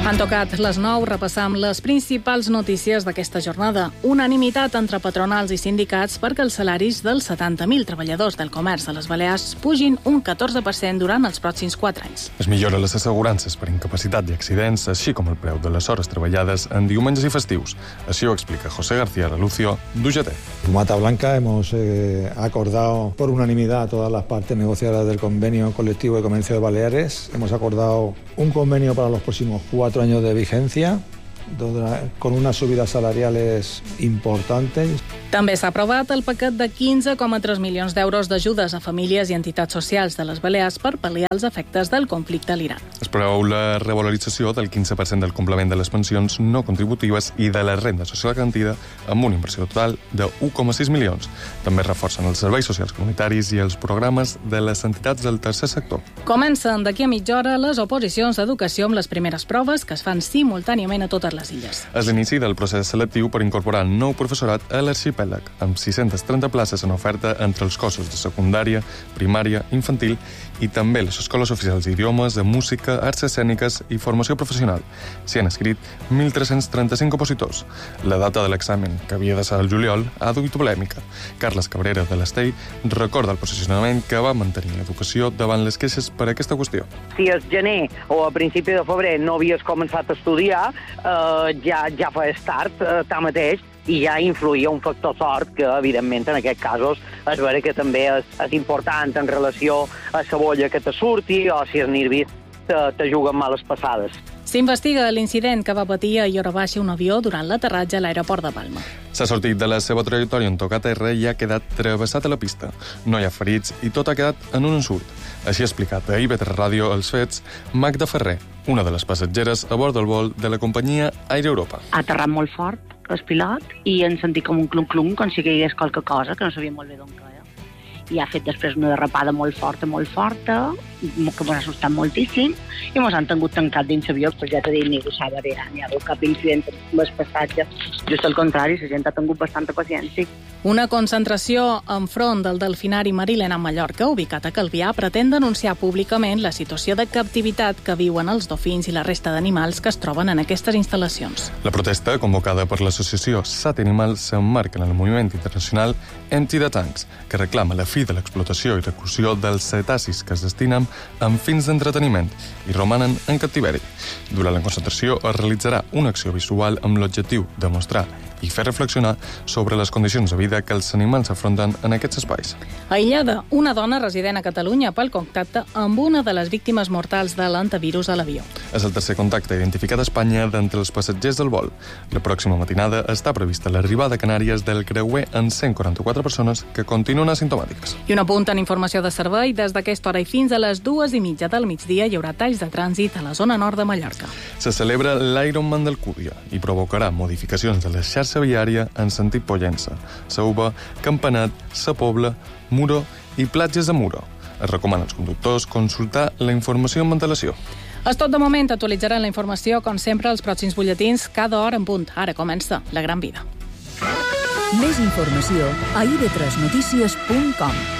Han tocat les 9, repassam les principals notícies d'aquesta jornada. Unanimitat entre patronals i sindicats perquè els salaris dels 70.000 treballadors del comerç a les Balears pugin un 14% durant els pròxims 4 anys. Es milloren les assegurances per incapacitat i accidents, així com el preu de les hores treballades en diumenges i festius. Així ho explica José García Relucio, d'UGT. Mata Blanca hemos acordado por unanimidad todas las partes negociadoras del convenio colectivo de comercio de Baleares. Hemos acordado un convenio para los próximos 4 años de vigencia, con unas subidas salariales importantes. També s'ha aprovat el paquet de 15,3 milions d'euros d'ajudes a famílies i entitats socials de les Balears per pal·liar els efectes del conflicte a l'Iran. Es preveu la revalorització del 15% del complement de les pensions no contributives i de la renda social garantida amb una inversió total de 1,6 milions. També reforcen els serveis socials comunitaris i els programes de les entitats del tercer sector. Comencen d'aquí a mitja hora les oposicions d'educació amb les primeres proves que es fan simultàniament a totes les illes. És l'inici del procés selectiu per incorporar nou professorat a l'arxipèlag, amb 630 places en oferta entre els cossos de secundària, primària, infantil i també les escoles oficials d'idiomes, de música, arts escèniques i formació professional. S'hi han escrit 1.335 opositors. La data de l'examen, que havia de ser al juliol, ha dut polèmica. Carles Cabrera, de l'Estell, recorda el posicionament que va mantenir l'educació davant les queixes per aquesta qüestió. Si al gener o a principi de febrer no havies començat a estudiar, ja feies tard, tanmateix, i ja influïa un factor sort que, evidentment, en aquests casos és vera que també és important en relació a la bolla que te surti o si els nervis te juguen males passades. S'investiga l'incident que va patir a hora baixa un avió durant l'aterratge a l'aeroport de Palma. S'ha sortit de la seva trajectòria en tocar terra i ha quedat travessat a la pista. No hi ha ferits i tot ha quedat en un ensurt. Així ha explicat a IB3 Ràdio els fets Magda Ferrer, una de les passatgeres a bord del vol de la companyia Aire Europa. Ha aterrat molt fort el pilot i hem sentit com un clung-clung, com si caigués qualque cosa, que no sabia molt bé d'on queia. I ha fet després una derrapada molt forta, que m'ha assustat moltíssim, i ens han tingut tancat dins l'avió, però ja t'he dit, ningú sabe ni ha hagut cap incident amb el passatge. Just al contrari, la gent ha tingut bastanta paciència. Una concentració enfront del delfinari Marilena a Mallorca, ubicat a Calvià, pretén denunciar públicament la situació de captivitat que viuen els dofins i la resta d'animals que es troben en aquestes instal·lacions. La protesta, convocada per l'associació Sat Animal, s'emmarca en el moviment internacional Empty the Tanks, que reclama la fi de l'explotació i reclusió dels cetacis que es destinen amb fins d'entreteniment i romanen en captiveri. Durant la concentració es realitzarà una acció visual amb l'objectiu de mostrar i fer reflexionar sobre les condicions de vida que els animals afronten en aquests espais. Aïllada, una dona resident a Catalunya pel contacte amb una de les víctimes mortals de l'antivirus a l'avió. És el tercer contacte identificat a Espanya d'entre els passatgers del vol. La pròxima matinada està prevista l'arribada a Canàries del creuer en 144 persones que continuen asimptomàtiques. I un apunt en informació de servei. Des d'aquesta hora i fins a les 2:30 del migdia hi haurà talls de trànsit a la zona nord de Mallorca. Se celebra l'Ironman d'Alcúdia i provocarà modificacions de la xarxa viària en sentit Pollença, Sauva, Campanat, Sa Pobla, Muro i platges de Muro. Es recomana als conductors consultar la informació amb antelació. És tot de moment. Actualitzaran la informació, com sempre, als pròxims butlletins cada hora en punt. Ara comença La Gran Vida. Més informació a ib3notícies.com.